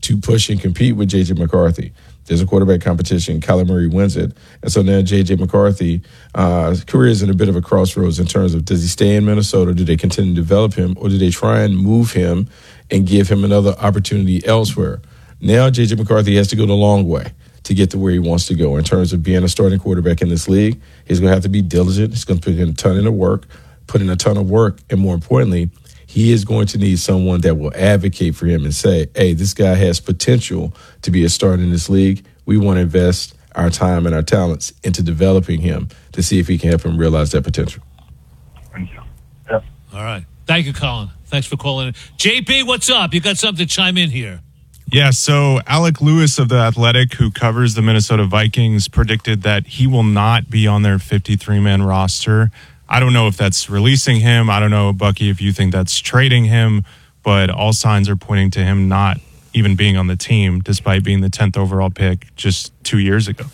to push and compete with J.J. McCarthy. There's a quarterback competition. Kyler Murray wins it. And so now J.J. McCarthy's career is in a bit of a crossroads in terms of, does he stay in Minnesota? Do they continue to develop him? Or do they try and move him and give him another opportunity elsewhere? Now J.J. McCarthy has to go the long way to get to where he wants to go in terms of being a starting quarterback in this league. He's going to have to be diligent. He's going to put in a ton of work. And more importantly, he is going to need someone that will advocate for him and say, hey, this guy has potential to be a starter in this league. We want to invest our time and our talents into developing him to see if he can help him realize that potential. Thank you. Yep. All right. Thank you, Colin. Thanks for calling in. JP, what's up? You got something to chime in here. Yeah, so Alec Lewis of The Athletic, who covers the Minnesota Vikings, predicted that he will not be on their 53-man roster. I don't know if that's releasing him. I don't know, Bucky, if you think that's trading him, but all signs are pointing to him not even being on the team, despite being the 10th overall pick just 2 years ago.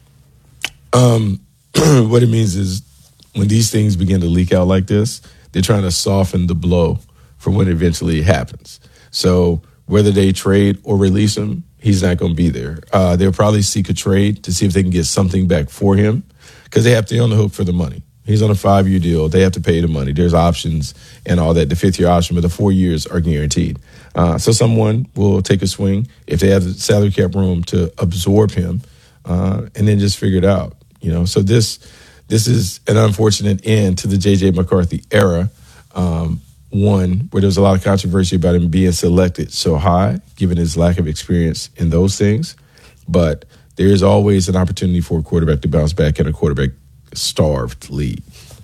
What it means is when these things begin to leak out like this, they're trying to soften the blow for when it eventually happens. So whether they trade or release him, he's not going to be there. They'll probably seek a trade to see if they can get something back for him because they have to be on the hook for the money. He's on a 5-year deal. They have to pay the money. There's options and all that. The 5th-year option, but the 4 years are guaranteed. So someone will take a swing if they have the salary cap room to absorb him and then just figure it out. So this is an unfortunate end to the J.J. McCarthy era. One, where there was a lot of controversy about him being selected so high, given his lack of experience in those things. But there is always an opportunity for a quarterback to bounce back in a quarterback-starved league.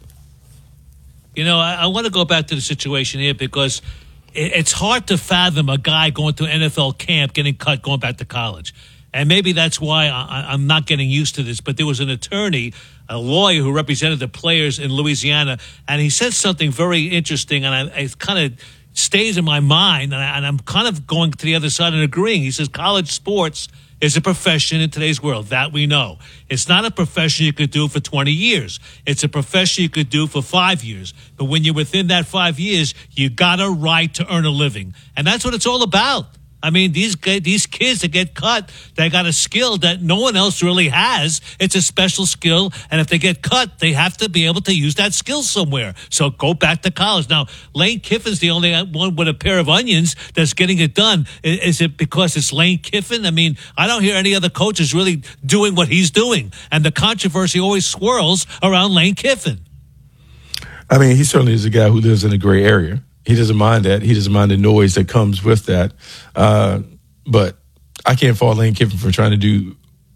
I want to go back to the situation here because it's hard to fathom a guy going to NFL camp, getting cut, going back to college. And maybe that's why I'm not getting used to this. But there was an attorney, a lawyer who represented the players in Louisiana, and he said something very interesting, and it kind of stays in my mind, and I'm kind of going to the other side and agreeing. He says college sports is a profession in today's world. That we know. It's not a profession you could do for 20 years. It's a profession you could do for 5 years. But when you're within that 5 years, you got a right to earn a living. And that's what it's all about. I mean, these kids that get cut, they got a skill that no one else really has. It's a special skill, and if they get cut, they have to be able to use that skill somewhere. So go back to college. Now, Lane Kiffin's the only one with a pair of onions that's getting it done. Is it because it's Lane Kiffin? I mean, I don't hear any other coaches really doing what he's doing, and the controversy always swirls around Lane Kiffin. I mean, he certainly is a guy who lives in a gray area. He doesn't mind that. He doesn't mind the noise that comes with that. But I can't fault Lane Kiffin for trying to do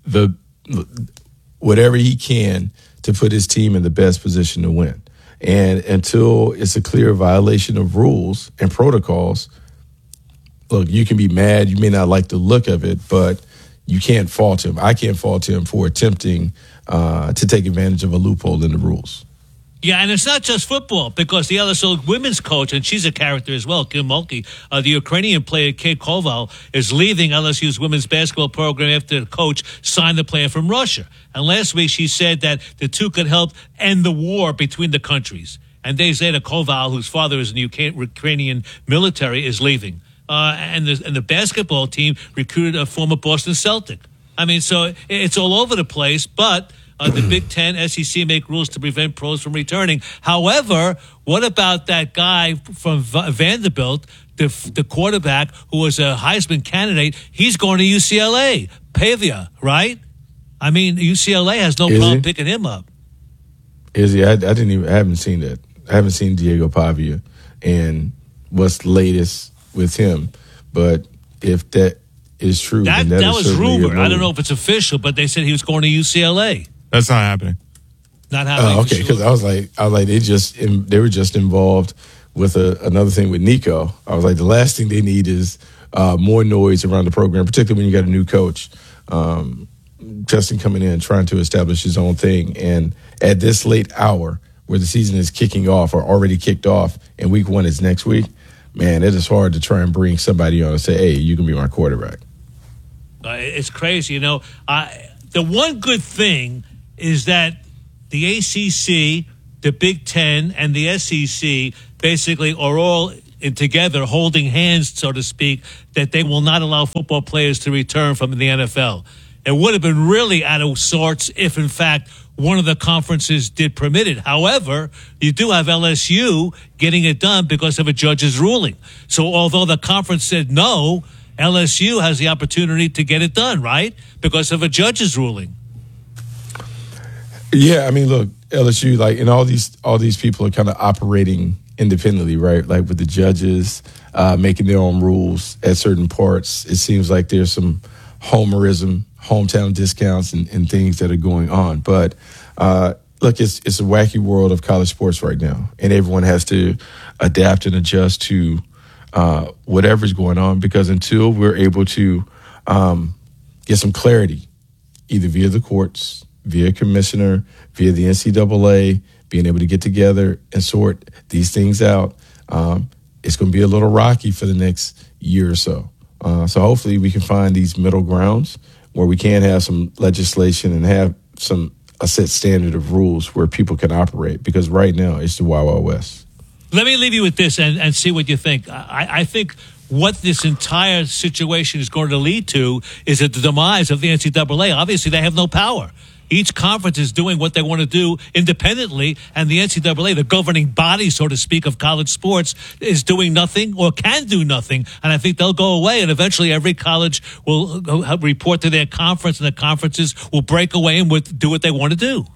whatever he can to put his team in the best position to win. And until it's a clear violation of rules and protocols, look, you can be mad. You may not like the look of it, but you can't fault him. I can't fault him for attempting to take advantage of a loophole in the rules. Yeah, and it's not just football, because the LSU women's coach, and she's a character as well, Kim Mulkey, the Ukrainian player Kate Koval, is leaving LSU's women's basketball program after the coach signed the player from Russia. And last week she said that the two could help end the war between the countries. And days later, Koval, whose father is in the Ukrainian military, is leaving. And the basketball team recruited a former Boston Celtic. I mean, so it's all over the place, but the Big Ten, SEC make rules to prevent pros from returning. However, what about that guy from Vanderbilt, the quarterback who was a Heisman candidate? He's going to UCLA, Pavia, right? I mean, UCLA has no problem picking him up. Is he? I haven't seen that. I haven't seen Diego Pavia and what's the latest with him. But if that is true, that was rumored. I don't know if it's official, but they said he was going to UCLA. That's not happening. Not happening. Oh, okay. Because I was like, they were just involved with another thing with Nico. I was like, the last thing they need is more noise around the program, particularly when you got a new coach. Justin coming in trying to establish his own thing, and at this late hour where the season is kicking off or already kicked off, and week 1 is next week. Man, it is hard to try and bring somebody on and say, "Hey, you can be my quarterback." It's crazy, the one good thing is that the ACC, the Big Ten, and the SEC basically are all together, holding hands, so to speak, that they will not allow football players to return from the NFL. It would have been really out of sorts if, in fact, one of the conferences did permit it. However, you do have LSU getting it done because of a judge's ruling. So although the conference said no, LSU has the opportunity to get it done, right? Because of a judge's ruling. Yeah, I mean, look, LSU, like, and all these people are kind of operating independently, right? Like with the judges making their own rules at certain parts. It seems like there's some homerism, hometown discounts, and things that are going on. But look, it's a wacky world of college sports right now, and everyone has to adapt and adjust to whatever's going on, because until we're able to get some clarity, either via the courts, via commissioner, via the NCAA, being able to get together and sort these things out, it's going to be a little rocky for the next year or so. So hopefully we can find these middle grounds where we can have some legislation and have a set standard of rules where people can operate, because right now it's the Wild Wild West. Let me leave you with this and see what you think. I think what this entire situation is going to lead to is the demise of the NCAA. Obviously, they have no power. Each conference is doing what they want to do independently, and the NCAA, the governing body, so to speak, of college sports, is doing nothing or can do nothing. And I think they'll go away, and eventually every college will report to their conference, and the conferences will break away and do what they want to do.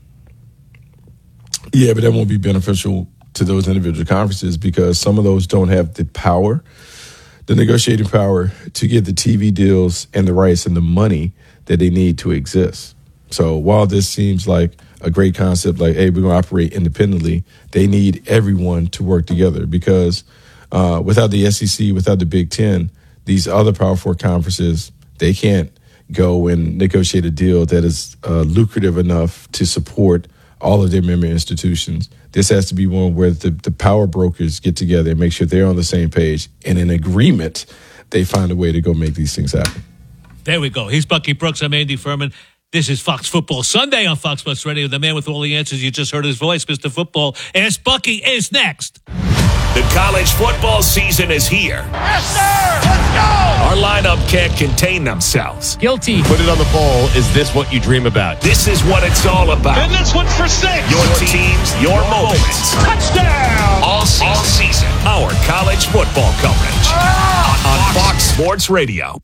Yeah, but that won't be beneficial to those individual conferences, because some of those don't have the power, the negotiating power, to get the TV deals and the rights and the money that they need to exist. So while this seems like a great concept, like, hey, we're going to operate independently, they need everyone to work together, because without the SEC, without the Big Ten, these other Power Four conferences, they can't go and negotiate a deal that is lucrative enough to support all of their member institutions. This has to be one where the power brokers get together and make sure they're on the same page, and in agreement, they find a way to go make these things happen. There we go. He's Bucky Brooks. I'm Andy Furman. This is Fox Football Sunday on Fox Sports Radio. The man with all the answers. You just heard his voice, Mr. Football. Ask Bucky is next. The college football season is here. Yes, sir! Let's go! Our lineup can't contain themselves. Guilty. Put it on the bowl. Is this what you dream about? This is what it's all about. And this one's for 6. Your teams, your moments. Touchdown! All season. Our college football coverage. On Fox Sports Radio.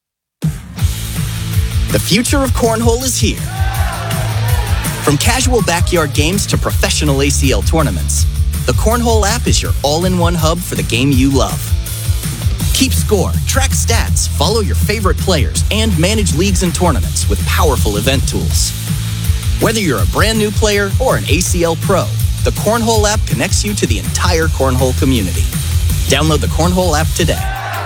The future of cornhole is here. From casual backyard games to professional ACL tournaments, the Cornhole app is your all-in-one hub for the game you love. Keep score, track stats, follow your favorite players, and manage leagues and tournaments with powerful event tools. Whether you're a brand new player or an ACL pro, the Cornhole app connects you to the entire cornhole community. Download the Cornhole app today.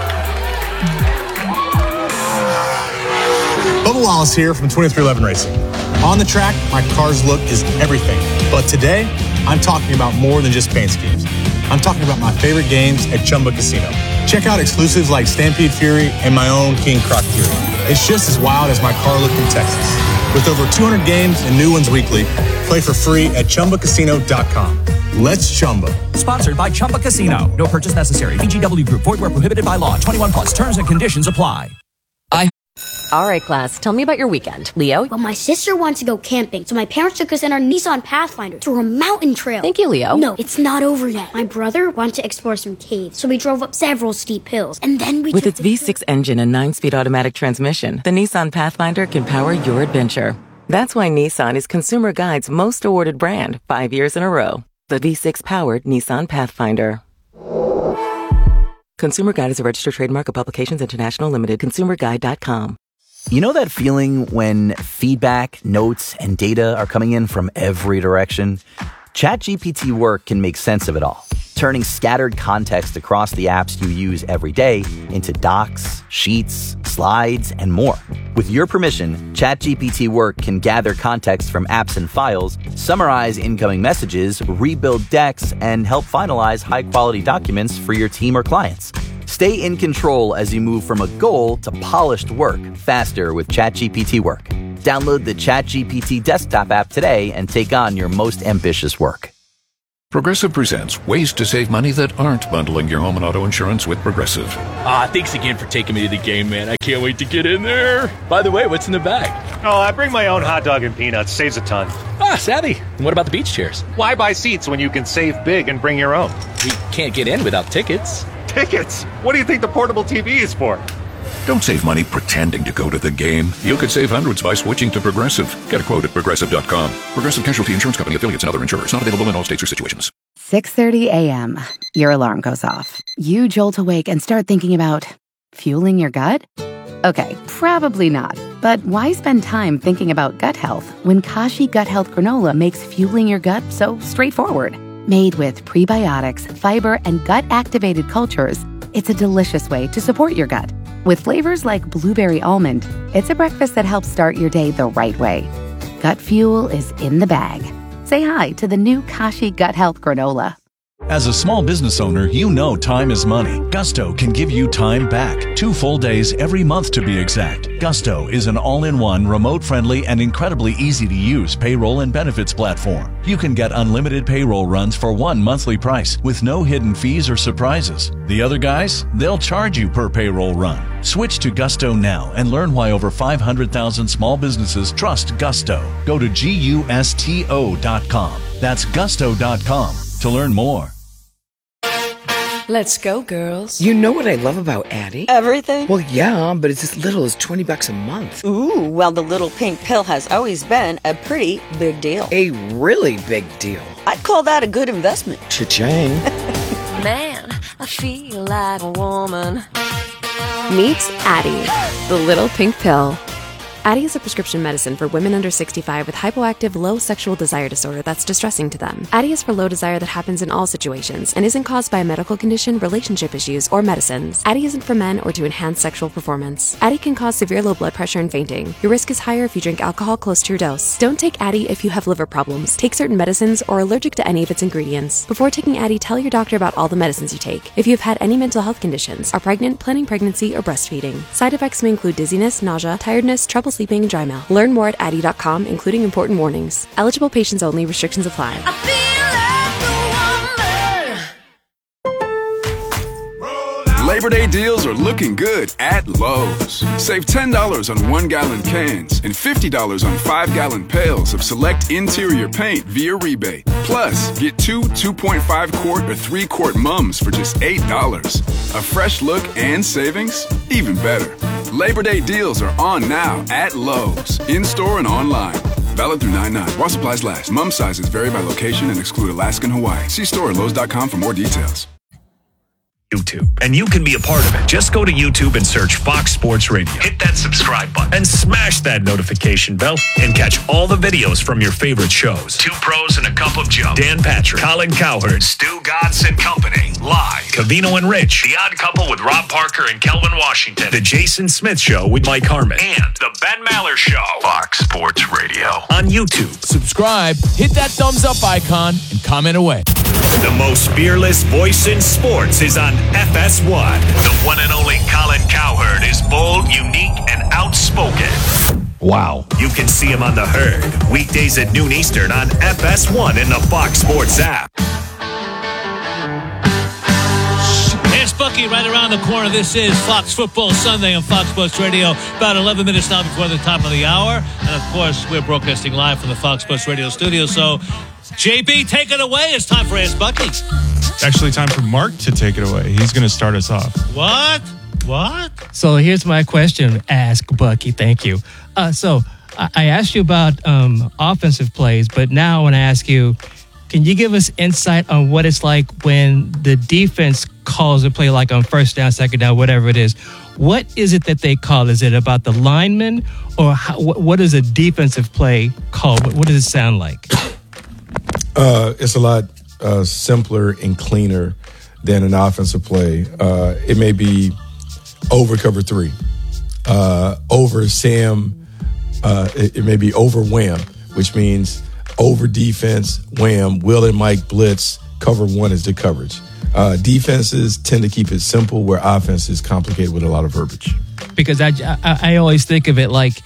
Bubba Wallace here from 2311 Racing. On the track, my car's look is everything. But today, I'm talking about more than just paint schemes. I'm talking about my favorite games at Chumba Casino. Check out exclusives like Stampede Fury and my own King Croc Fury. It's just as wild as my car look in Texas. With over 200 games and new ones weekly, play for free at ChumbaCasino.com. Let's Chumba. Sponsored by Chumba Casino. No purchase necessary. VGW Group. Void where prohibited by law. 21 plus. Terms and conditions apply. All right, class, tell me about your weekend. Leo? Well, my sister wants to go camping, so my parents took us in our Nissan Pathfinder through a mountain trail. Thank you, Leo. No, it's not over yet. My brother wanted to explore some caves, so we drove up several steep hills, and then we With its V6 engine and 9-speed automatic transmission, the Nissan Pathfinder can power your adventure. That's why Nissan is Consumer Guide's most awarded brand 5 years in a row. The V6-powered Nissan Pathfinder. Consumer Guide is a registered trademark of Publications International Limited. ConsumerGuide.com. You know that feeling when feedback, notes, and data are coming in from every direction? ChatGPT Work can make sense of it all, turning scattered context across the apps you use every day into docs, sheets, slides, and more. With your permission, ChatGPT Work can gather context from apps and files, summarize incoming messages, rebuild decks, and help finalize high-quality documents for your team or clients. Stay in control as you move from a goal to polished work faster with ChatGPT Work. Download the ChatGPT desktop app today and take on your most ambitious work. Progressive presents ways to save money that aren't bundling your home and auto insurance with Progressive. Thanks again for taking me to the game, man. I can't wait to get in there. By the way, what's in the bag? Oh, I bring my own hot dog and peanuts. Saves a ton. Savvy. And what about the beach chairs? Why buy seats when you can save big and bring your own? We can't get in without tickets. Tickets? What do you think the portable TV is for? Don't save money pretending to go to the game. You could save hundreds by switching to Progressive. Get a quote at Progressive.com. Progressive Casualty Insurance Company, affiliates, and other insurers. Not available in all states or situations. 6:30 a.m. Your alarm goes off. You jolt awake and start thinking about fueling your gut? Okay, probably not. But why spend time thinking about gut health when Kashi Gut Health Granola makes fueling your gut so straightforward? Made with prebiotics, fiber, and gut-activated cultures, it's a delicious way to support your gut. With flavors like blueberry almond, it's a breakfast that helps start your day the right way. Gut fuel is in the bag. Say hi to the new Kashi Gut Health Granola. As a small business owner, you know time is money. Gusto can give you time back. 2 full days every month to be exact. Gusto is an all-in-one, remote-friendly, and incredibly easy-to-use payroll and benefits platform. You can get unlimited payroll runs for one monthly price with no hidden fees or surprises. The other guys, they'll charge you per payroll run. Switch to Gusto now and learn why over 500,000 small businesses trust Gusto. Go to GUSTO.com. That's Gusto.com to learn more. Let's go, girls. You know what I love about Addie? Everything? Well, yeah, but it's as little as $20 a month. Ooh, well, the little pink pill has always been a pretty big deal. A really big deal. I'd call that a good investment. Cha-ching. Man, I feel like a woman. Meet Addie, the little pink pill. Addie is a prescription medicine for women under 65 with hypoactive low sexual desire disorder that's distressing to them. Addie is for low desire that happens in all situations and isn't caused by a medical condition, relationship issues, or medicines. Addie isn't for men or to enhance sexual performance. Addie can cause severe low blood pressure and fainting. Your risk is higher if you drink alcohol close to your dose. Don't take Addie if you have liver problems, take certain medicines, or are allergic to any of its ingredients. Before taking Addie, tell your doctor about all the medicines you take. If you have had any mental health conditions, are pregnant, planning pregnancy, or breastfeeding. Side effects may include dizziness, nausea, tiredness, trouble sleeping, and dry mouth. Learn more at Addie.com, including important warnings. Eligible patients only. Restrictions apply. Labor Day deals are looking good at Lowe's. Save $10 on 1-gallon cans and $50 on 5-gallon pails of select interior paint via rebate. Plus, get 2 2.5-quart or 3-quart mums for just $8. A fresh look and savings? Even better. Labor Day deals are on now at Lowe's, in-store and online. Valid through 9/9. While supplies last. Mum sizes vary by location and exclude Alaska and Hawaii. See store at Lowe's.com for more details. YouTube, and you can be a part of it. Just go to YouTube and search Fox Sports Radio. Hit that subscribe button and smash that notification bell and catch all the videos from your favorite shows. 2 Pros and a Cup of Joe. Dan Patrick, Colin Cowherd, Stu Gatz and Company. Live. Covino and Rich. The Odd Couple with Rob Parker and Kelvin Washington. The Jason Smith Show with Mike Harmon. And The Ben Maller Show. Fox Sports Radio. On YouTube. Subscribe, hit that thumbs up icon, and comment away. The most fearless voice in sports is on FS1. The one and only Colin Cowherd is bold, unique, and outspoken. Wow. You can see him on The Herd, weekdays at noon Eastern on FS1 in the Fox Sports app. Here's Bucky right around the corner. This is Fox Football Sunday on Fox Sports Radio. About 11 minutes now before the top of the hour. And, of course, we're broadcasting live from the Fox Sports Radio studio. So, JB, take it away. It's time for Ask Bucky. It's actually time for Mark to take it away. He's going to start us off. What? So here's my question. Ask Bucky. Thank you. So I asked you about offensive plays, but now I want to ask you, can you give us insight on what it's like when the defense calls a play like on first down, second down, whatever it is? What is it that they call? Is it about the lineman, or what is a defensive play called? What does it sound like? It's a lot simpler and cleaner than an offensive play. It may be over cover 3, over Sam. It may be over wham, which means over defense, wham, Will and Mike blitz, cover 1 is the coverage. Defenses tend to keep it simple, where offense is complicated with a lot of verbiage. Because I always think of it like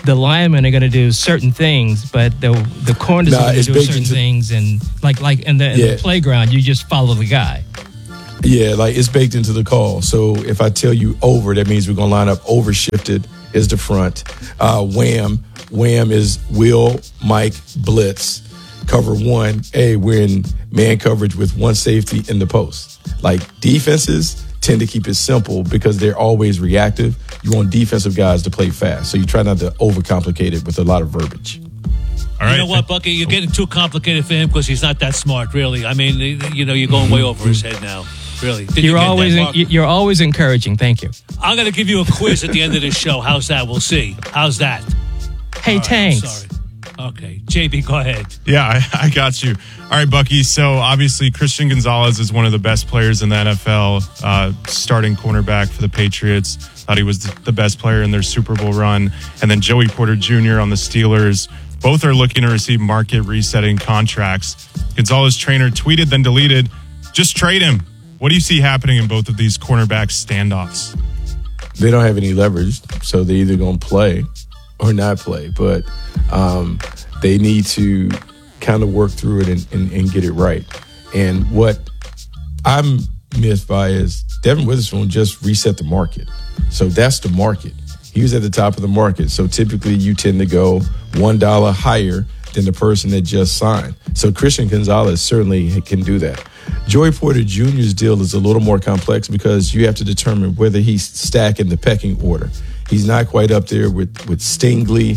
the linemen are going to do certain things, but the corners are going to do certain things, and like in the playground, you just follow the guy. Yeah, like it's baked into the call. So if I tell you over, that means we're going to line up over shifted is the front. Wham is Will, Mike, blitz. Cover one. Hey, we're in man coverage with one safety in the post. Like defenses tend to keep it simple because they're always reactive. You want defensive guys to play fast. So you try not to overcomplicate it with a lot of verbiage. All right. You know what, Bucky? You're getting too complicated for him because he's not that smart, really. I mean, you're going way over his head now. Really. You're always encouraging. Thank you. I'm going to give you a quiz at the end of this show. How's that? We'll see. How's that? Hey, Tanks. Sorry. Okay. JB, go ahead. Yeah, I got you. All right, Bucky. So obviously Christian Gonzalez is one of the best players in the NFL, starting cornerback for the Patriots. Thought he was the best player in their Super Bowl run. And then Joey Porter Jr. on the Steelers. Both are looking to receive market resetting contracts. Gonzalez trainer tweeted, then deleted, just trade him. What do you see happening in both of these cornerback standoffs? They don't have any leverage, so they're either going to play or not play. But they need to kind of work through it and get it right. And what I'm miffed by is Devin Witherspoon just reset the market. So that's the market. He was at the top of the market. So typically you tend to go $1 higher than the person that just signed. So Christian Gonzalez certainly can do that. Joey Porter Jr.'s deal is a little more complex because you have to determine whether he's stacking the pecking order. He's not quite up there with Stingley,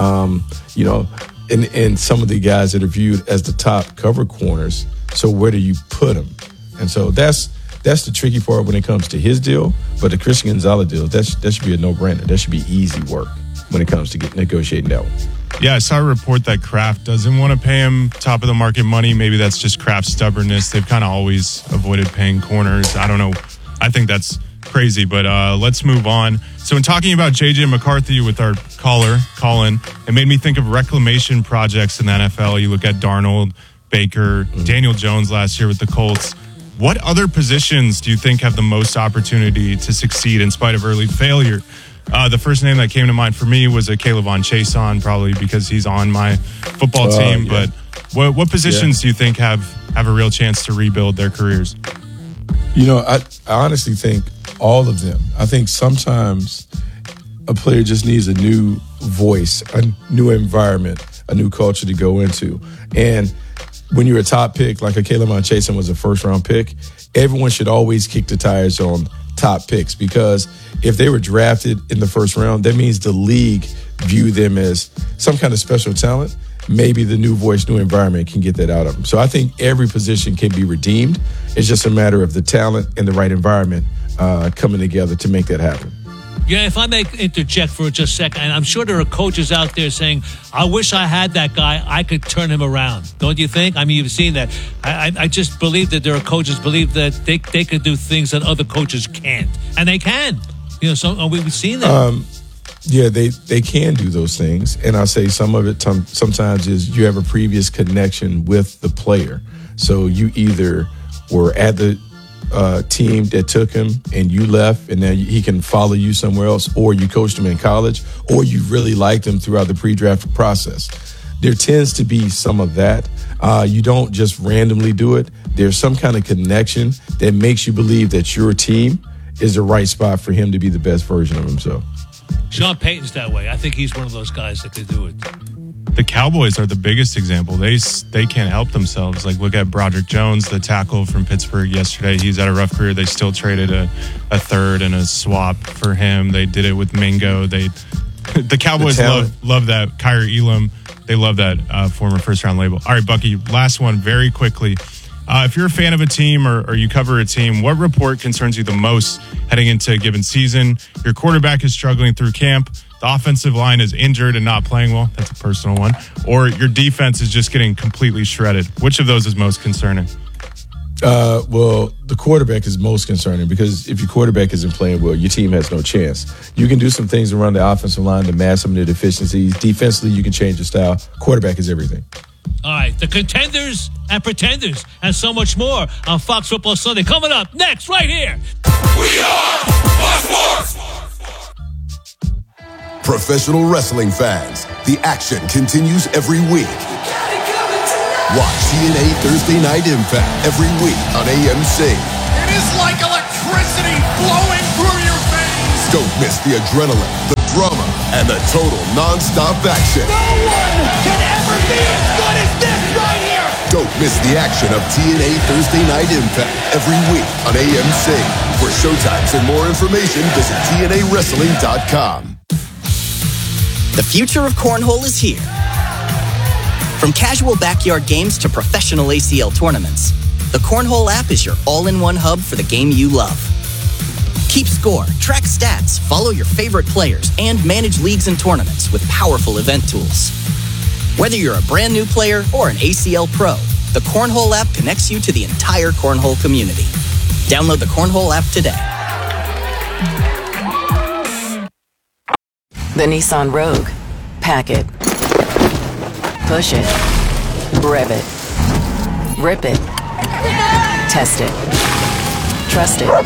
and some of the guys that are viewed as the top cover corners. So where do you put him? And so that's the tricky part when it comes to his deal. But the Christian Gonzalez deal, that should be a no-brainer. That should be easy work when it comes to negotiating that one. Yeah, I saw a report that Kraft doesn't want to pay him top of the market money. Maybe that's just Kraft's stubbornness. They've kind of always avoided paying corners. I don't know. I think that's crazy, but let's move on. So in talking about J.J. McCarthy with our caller, Colin, it made me think of reclamation projects in the NFL. You look at Darnold, Baker, Daniel Jones last year with the Colts. What other positions do you think have the most opportunity to succeed in spite of early failure? The first name that came to mind for me was a Kayvon Chason, probably because he's on my football team. Yeah. But what positions do you think have a real chance to rebuild their careers? I honestly think all of them. I think sometimes a player just needs a new voice, a new environment, a new culture to go into. And when you're a top pick, like a Kayvon Chason was a first-round pick, everyone should always kick the tires on top picks, because if they were drafted in the first round, that means the league view them as some kind of special talent. Maybe the new voice, new environment can get that out of them. So I think every position can be redeemed. It's just a matter of the talent and the right environment coming together to make that happen. Yeah, if I may interject for just a second, and I'm sure there are coaches out there saying, I wish I had that guy. I could turn him around. Don't you think? I mean, you've seen that. I just believe that there are coaches believe that they could do things that other coaches can't. And they can. So we've seen that. Yeah, they can do those things. And I'll say some of it sometimes is you have a previous connection with the player. So you either were at the team that took him and you left and now he can follow you somewhere else, or you coached him in college, or you really liked him throughout the pre-draft process. There tends to be some of that. You don't just randomly do it. There's some kind of connection that makes you believe that your team is the right spot for him to be the best version of himself. Sean Payton's that way. I think he's one of those guys that could do it. The Cowboys are the biggest example. They can't help themselves. Like, look at Broderick Jones, the tackle from Pittsburgh yesterday. He's had a rough career. They still traded a third and a swap for him. They did it with Mingo. The Cowboys love that. Kyrie Elam, they love that former first-round label. All right, Bucky, last one very quickly. If you're a fan of a team or you cover a team, what report concerns you the most heading into a given season? Your quarterback is struggling through camp. The offensive line is injured and not playing well. That's a personal one. Or your defense is just getting completely shredded. Which of those is most concerning? Well, the quarterback is most concerning, because if your quarterback isn't playing well, your team has no chance. You can do some things around the offensive line to mask some of the deficiencies. Defensively, you can change your style. Quarterback is everything. All right, the contenders and pretenders and so much more on Fox Football Sunday. Coming up next, right here. We are Fox Sports. Professional wrestling fans, the action continues every week. Watch TNA Thursday Night Impact every week on AMC. It is like electricity flowing through your veins. Don't miss the adrenaline, the drama, and the total non-stop action. No one can ever be as good as this right here. Don't miss the action of TNA Thursday Night Impact every week on AMC. For showtimes and more information, visit TNAWrestling.com. The future of cornhole is here. From casual backyard games to professional ACL tournaments, the Cornhole app is your all-in-one hub for the game you love. Keep score, track stats, follow your favorite players, and manage leagues and tournaments with powerful event tools. Whether you're a brand new player or an ACL pro, the Cornhole app connects you to the entire cornhole community. Download the Cornhole app today. The Nissan Rogue. Pack it. Push it. Rev it. Rip it. Test it. Trust it.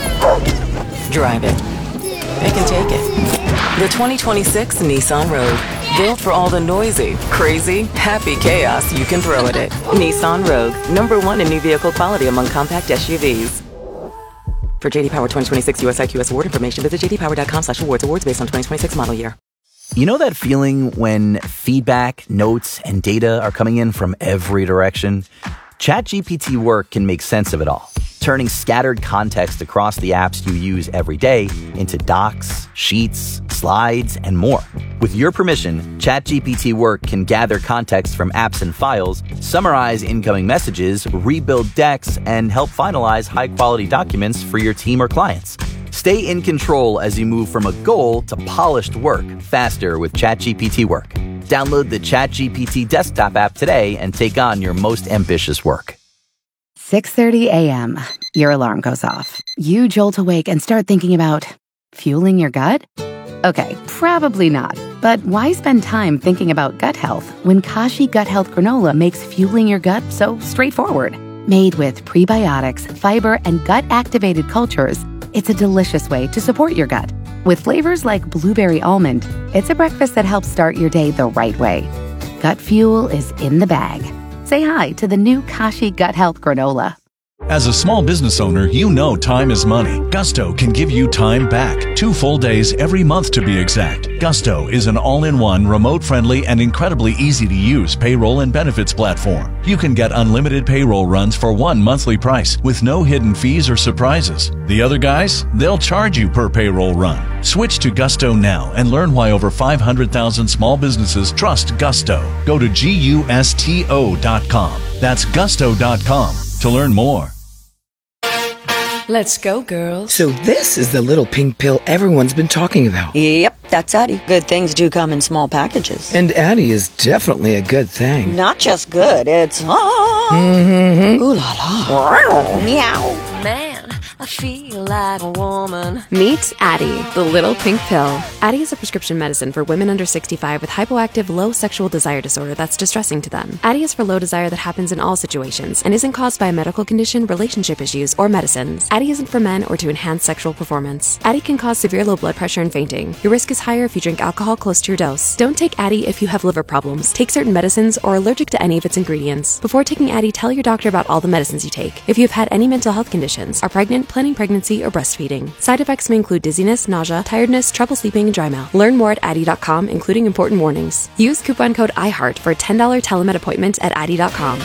Drive it. It can take it. The 2026 Nissan Rogue. Built for all the noisy, crazy, happy chaos you can throw at it. Nissan Rogue. #1 in new vehicle quality among compact SUVs. For JD Power 2026 US IQS award information, visit jdpower.com/awards. Awards based on 2026 model year. You know that feeling when feedback, notes, and data are coming in from every direction? ChatGPT Work can make sense of it all, turning scattered context across the apps you use every day into docs, sheets, slides, and more. With your permission, ChatGPT Work can gather context from apps and files, summarize incoming messages, rebuild decks, and help finalize high-quality documents for your team or clients. Stay in control as you move from a goal to polished work faster with ChatGPT Work. Download the ChatGPT desktop app today and take on your most ambitious work. 6:30 a.m. Your alarm goes off. You jolt awake and start thinking about fueling your gut? Okay, probably not. But why spend time thinking about gut health when Kashi Gut Health Granola makes fueling your gut so straightforward? Made with prebiotics, fiber, and gut-activated cultures, it's a delicious way to support your gut. With flavors like blueberry almond, it's a breakfast that helps start your day the right way. Gut fuel is in the bag. Say hi to the new Kashi Gut Health Granola. As a small business owner, you know time is money. Gusto can give you time back. 2 full days every month to be exact. Gusto is an all-in-one, remote-friendly, and incredibly easy-to-use payroll and benefits platform. You can get unlimited payroll runs for one monthly price with no hidden fees or surprises. The other guys, they'll charge you per payroll run. Switch to Gusto now and learn why over 500,000 small businesses trust Gusto. Go to GUSTO.com. That's Gusto.com to learn more. Let's go, girls. So this is the little pink pill everyone's been talking about. Yep, that's Addie. Good things do come in small packages. And Addie is definitely a good thing. Not just good, it's... Mm-hmm. Ooh la la. Meow. Man, I feel like a woman. Meet Addie, the little pink pill. Addie is a prescription medicine for women under 65 with hypoactive low sexual desire disorder that's distressing to them. Addie is for low desire that happens in all situations and isn't caused by a medical condition, relationship issues, or medicines. Addie isn't for men or to enhance sexual performance. Addie can cause severe low blood pressure and fainting. Your risk is higher if you drink alcohol close to your dose. Don't take Addie if you have liver problems, take certain medicines, or are allergic to any of its ingredients. Before taking Addie, tell your doctor about all the medicines you take. If you've had any mental health conditions, are pregnant, planning pregnancy, or breastfeeding. Side effects may include dizziness, nausea, tiredness, trouble sleeping, and dry mouth. Learn more at Addie.com, including important warnings. Use coupon code IHEART for a $10 telemed appointment at Addie.com.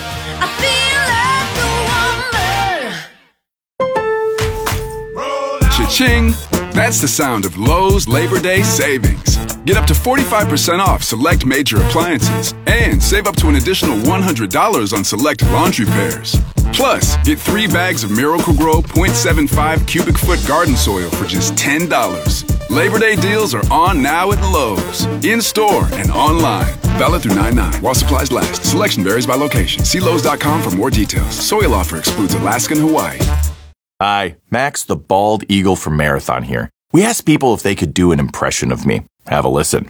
Cha-ching! That's the sound of Lowe's Labor Day savings. Get up to 45% off select major appliances and save up to an additional $100 on select laundry pairs. Plus, get 3 bags of Miracle-Gro 0.75 cubic foot garden soil for just $10. Labor Day deals are on now at Lowe's. In-store and online. Valid through 9/9 while supplies last. Selection varies by location. See Lowe's.com for more details. Soil offer excludes Alaska and Hawaii. Hi, Max the Bald Eagle from Marathon here. We asked people if they could do an impression of me. Have a listen.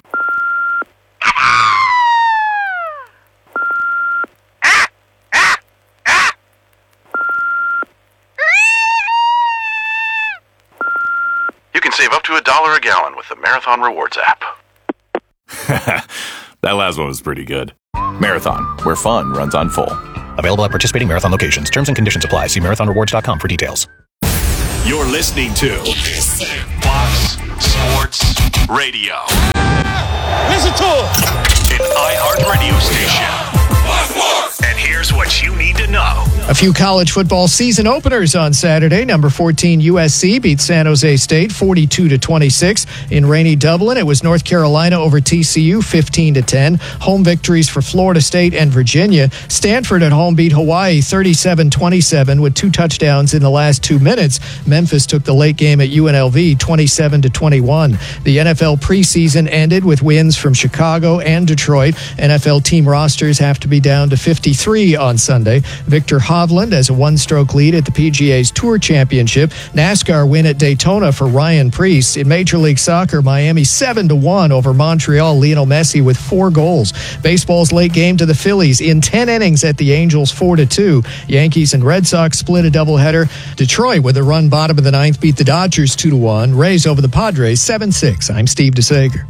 You can save up to $1 a gallon with the Marathon Rewards app. That last one was pretty good. Marathon, where fun runs on full. Available at participating Marathon locations. Terms and conditions apply. See marathonrewards.com for details. You're listening to Fox Sports Radio. Listen to it. An iHeartRadio station. And here's what you need to know. A few college football season openers on Saturday. Number 14 USC beat San Jose State 42-26. In rainy Dublin, it was North Carolina over TCU 15-10. Home victories for Florida State and Virginia. Stanford at home beat Hawaii 37-27 with 2 touchdowns in the last 2 minutes. Memphis took the late game at UNLV 27-21. The NFL preseason ended with wins from Chicago and Detroit. NFL team rosters have to be down to 53 on Sunday. Victor Hovland has a 1-stroke lead at the PGA's Tour Championship. NASCAR win at Daytona for Ryan Preece. In Major League Soccer, Miami 7-1 over Montreal. Lionel Messi with 4 goals. Baseball's late game to the Phillies in 10 innings at the Angels 4-2. Yankees and Red Sox split a doubleheader. Detroit with a run bottom of the 9th beat the Dodgers 2-1. Rays over the Padres 7-6. I'm Steve DeSager.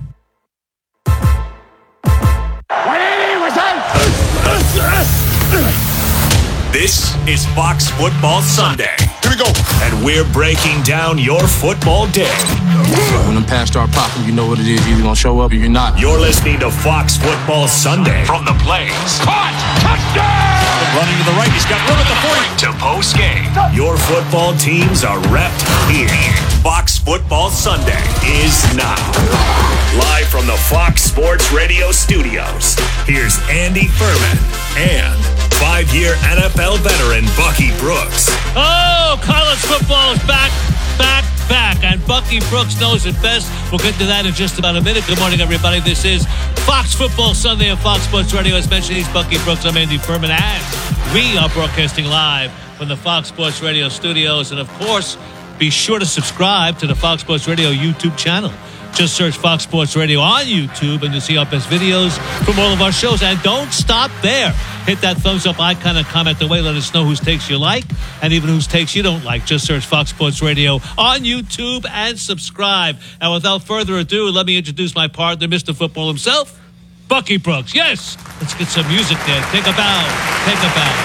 This is Fox Football Sunday. Here we go. And we're breaking down your football day. When them pass start popping, you know what it is. You're either going to show up or you're not. You're listening to Fox Football Sunday. From the plains. Caught! Touchdown! Running to the right. He's got room at the 40. To post game. Your football teams are repped here. Fox Football Sunday is now. Live from the Fox Sports Radio studios. Here's Andy Furman and 5-year NFL veteran Bucky Brooks. Oh, college football is back. And Bucky Brooks knows it best. We'll get to that in just about a minute. Good morning, everybody. This is Fox Football Sunday on Fox Sports Radio. As mentioned, he's Bucky Brooks. I'm Andy Furman. And we are broadcasting live from the Fox Sports Radio studios. And, of course, be sure to subscribe to the Fox Sports Radio YouTube channel. Just search Fox Sports Radio on YouTube and you'll see our best videos from all of our shows. And don't stop there. Hit that thumbs up icon and comment away. Let us know whose takes you like and even whose takes you don't like. Just search Fox Sports Radio on YouTube and subscribe. And without further ado, let me introduce my partner, Mr. Football himself, Bucky Brooks. Yes, let's get some music there. Take a bow. Take a bow.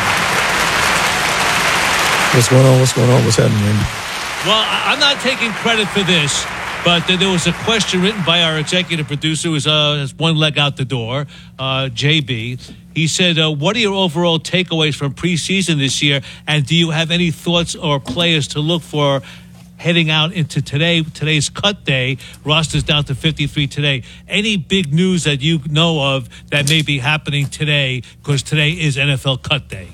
What's going on? What's going on? What's happening, Andy? Well, I'm not taking credit for this. But there was a question written by our executive producer who has one leg out the door, JB. He said, what are your overall takeaways from preseason this year? And do you have any thoughts or players to look for heading out into today's cut day? Roster's down to 53 today. Any big news that you know of that may be happening today? Because today is NFL cut day.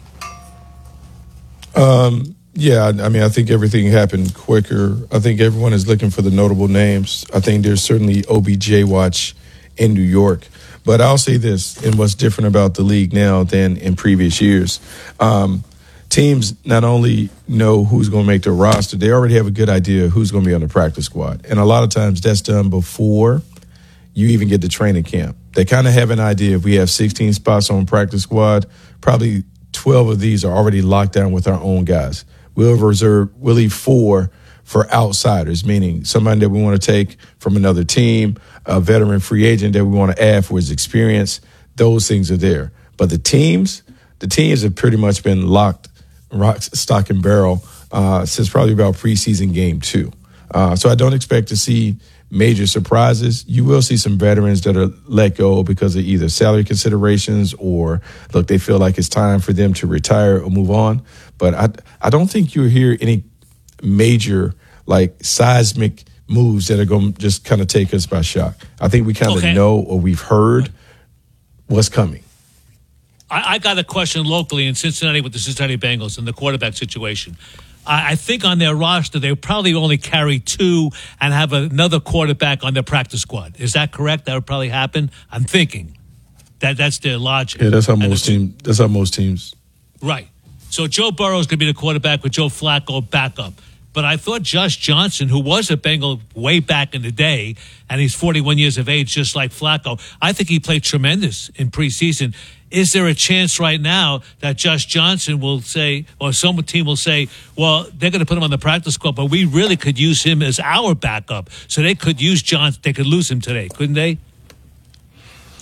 Yeah, I mean, I think everything happened quicker. I think everyone is looking for the notable names. I think there's certainly OBJ watch in New York. But I'll say this, and what's different about the league now than in previous years, teams not only know who's going to make the roster, they already have a good idea who's going to be on the practice squad. And a lot of times that's done before you even get to training camp. They kind of have an idea. If we have 16 spots on practice squad, probably 12 of these are already locked down with our own guys. We'll leave 4 for outsiders, meaning somebody that we want to take from another team, a veteran free agent that we want to add for his experience. Those things are there. But the teams have pretty much been locked, stock and barrel since probably about preseason game 2. So I don't expect to see major surprises. You will see some veterans that are let go because of either salary considerations or, look, they feel like it's time for them to retire or move on. But I don't think you'll hear any major, like, seismic moves that are going to just kind of take us by shock. I think we kind of know or we've heard what's coming. I got a question locally in Cincinnati with the Cincinnati Bengals and the quarterback situation. I think on their roster, they probably only carry 2 and have another quarterback on their practice squad. Is that correct? That would probably happen? I'm thinking that's their logic. Yeah, that's how most teams. Right. So Joe Burrow's going to be the quarterback with Joe Flacco backup. But I thought Josh Johnson, who was a Bengal way back in the day, and he's 41 years of age, just like Flacco, I think he played tremendous in preseason. Is there a chance right now that Josh Johnson will say, or some team will say, well, they're going to put him on the practice squad, but we really could use him as our backup. So they could use Johnson. They could lose him today, couldn't they?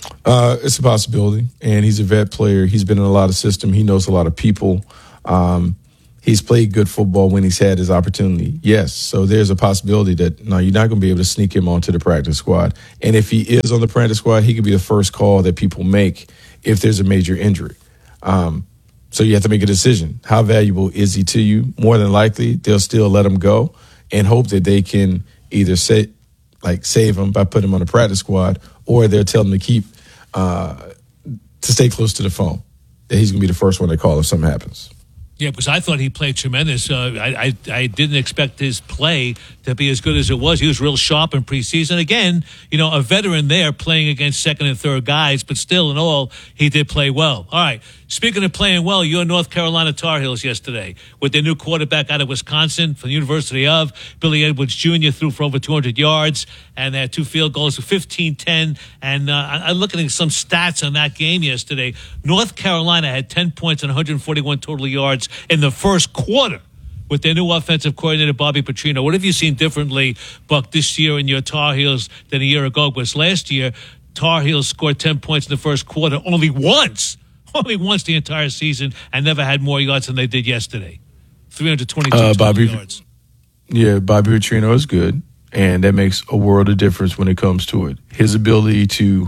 It's a possibility, and he's a vet player. He's been in a lot of systems. He knows a lot of people. He's played good football when he's had his opportunity. Yes, so there's a possibility that, no, you're not going to be able to sneak him onto the practice squad. And if he is on the practice squad, he could be the first call that people make if there's a major injury. So you have to make a decision. How valuable is he to you? More than likely, they'll still let him go and hope that they can either save him by putting him on the practice squad, or they'll tell him to keep to stay close to the phone, that he's going to be the first one they call if something happens. Yeah, because I thought he played tremendous. I didn't expect his play to be as good as it was. He was real sharp in preseason. Again, a veteran there playing against second and third guys, but still in all, he did play well. All right, speaking of playing well, your North Carolina Tar Heels yesterday with their new quarterback out of Wisconsin from the University of, Billy Edwards Jr. threw for over 200 yards, and they had 2 field goals, 15-10. And I'm looking at some stats on that game yesterday. North Carolina had 10 points and 141 total yards in the first quarter with their new offensive coordinator, Bobby Petrino. What have you seen differently, Buck, this year in your Tar Heels than a year ago? Because last year, Tar Heels scored 10 points in the first quarter only once the entire season, and never had more yards than they did yesterday. 322 total yards. Yeah, Bobby Petrino is good, and that makes a world of difference when it comes to it. His ability to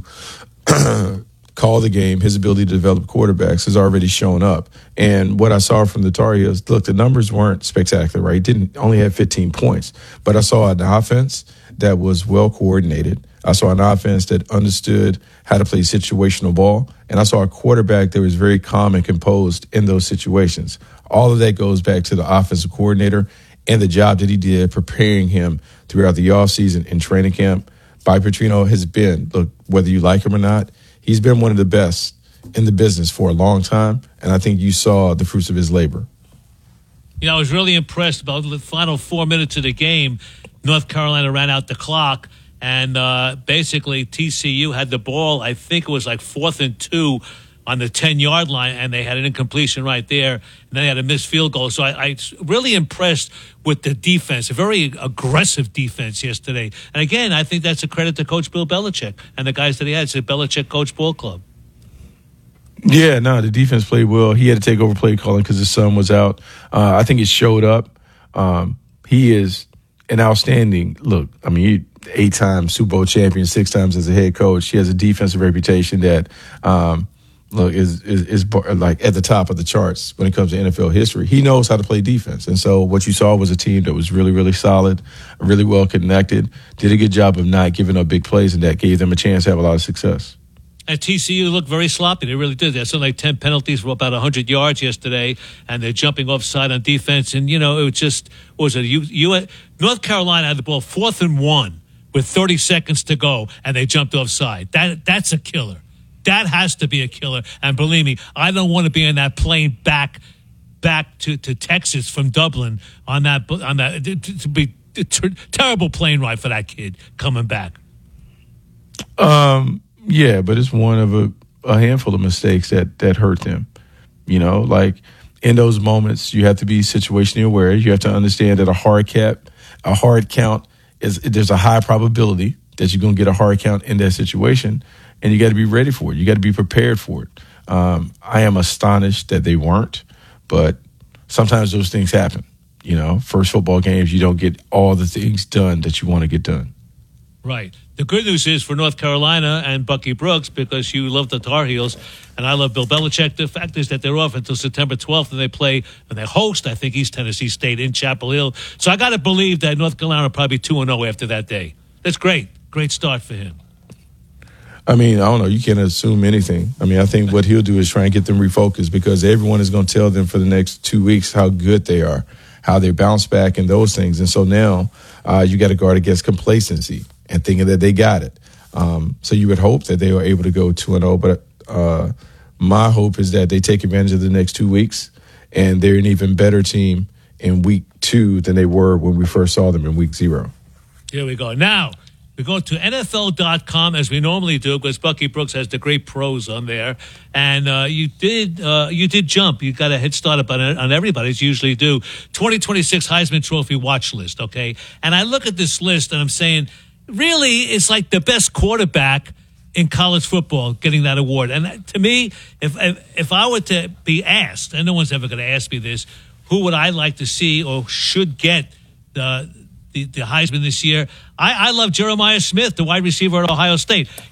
call the game, his ability to develop quarterbacks has already shown up. And what I saw from the Tar Heels, look, the numbers weren't spectacular, right? Didn't only have 15 points, but I saw an offense that was well coordinated. I saw an offense that understood how to play situational ball, and I saw a quarterback that was very calm and composed in those situations. All of that goes back to the offensive coordinator and the job that he did preparing him throughout the offseason and training camp. Bobby Petrino has been, look, whether you like him or not, he's been one of the best in the business for a long time, and I think you saw the fruits of his labor. I was really impressed about the final 4 minutes of the game. North Carolina ran out the clock, and basically TCU had the ball. I think it was like 4th and 2 on the 10-yard line, and they had an incompletion right there, and then they had a missed field goal. So I really impressed with the defense, a very aggressive defense yesterday. And again, I think that's a credit to Coach Bill Belichick and the guys that he had. It's a Belichick Coach Ball Club. Yeah, no, the defense played well. He had to take over play calling because his son was out. I think it showed up. He is an outstanding, 8-time Super Bowl champion, 6 times as a head coach. He has a defensive reputation that is like at the top of the charts when it comes to NFL history. He knows how to play defense. And so what you saw was a team that was really, really solid, really well connected, did a good job of not giving up big plays, and that gave them a chance to have a lot of success. And TCU looked very sloppy. They really did. They had something like 10 penalties for about 100 yards yesterday, and they're jumping offside on defense. And, it was just, North Carolina had the ball 4th and 1 with 30 seconds to go, and they jumped offside. That's a killer. That has to be a killer. And believe me, I don't want to be in that plane back to Texas from Dublin on that to be a terrible plane ride for that kid coming back. Yeah, but it's one of a handful of mistakes that hurt them. In those moments, you have to be situationally aware. You have to understand that a hard count there's a high probability that you're going to get a hard count in that situation, and you got to be ready for it. You got to be prepared for it. I am astonished that they weren't, but sometimes those things happen. First football games, you don't get all the things done that you want to get done. Right. The good news is for North Carolina and Bucky Brooks, because you love the Tar Heels and I love Bill Belichick, the fact is that they're off until September 12th, and they host, I think, East Tennessee State in Chapel Hill. So I got to believe that North Carolina will probably 2-0 after that day. That's great. Great start for him. I don't know. You can't assume anything. I think what he'll do is try and get them refocused, because everyone is going to tell them for the next 2 weeks how good they are, how they bounce back and those things. And so now you got to guard against complacency and thinking that they got it. So you would hope that they were able to go 2-0. But my hope is that they take advantage of the next 2 weeks, and they're an even better team in week 2 than they were when we first saw them in week 0. Here we go. Now, we go to NFL.com as we normally do, because Bucky Brooks has the great pros on there. And you did jump. You got a head start on everybody, as you usually do. 2026 Heisman Trophy watch list, okay? And I look at this list and I'm saying, really, it's like the best quarterback in college football getting that award. And to me, if I were to be asked, and no one's ever going to ask me this, who would I like to see or should get the Heisman this year? I love Jeremiah Smith, the wide receiver at Ohio State.